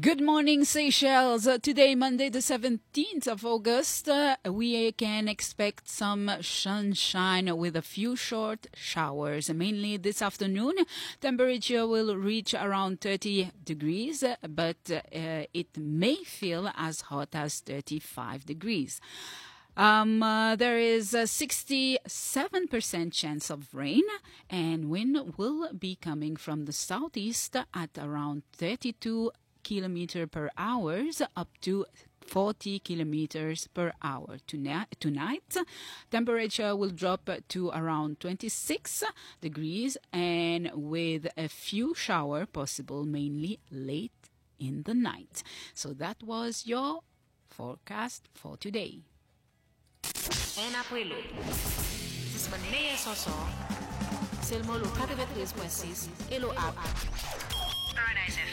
Good morning, Seychelles. Today, Monday, the 17th of August, we can expect some sunshine with a few short showers. Mainly this afternoon, temperature will reach around 30 degrees, but it may feel as hot as 35 degrees. There is a 67% chance of rain, and wind will be coming from the southeast at around 32 kilometers per hour up to 40 kilometers per hour. Tonight, temperature will drop to around 26 degrees and with a few showers possible mainly late in the night. So that was your forecast for today. Enak welo. Sismaneye soso. Selmolo 93.6 Elo app. Paradise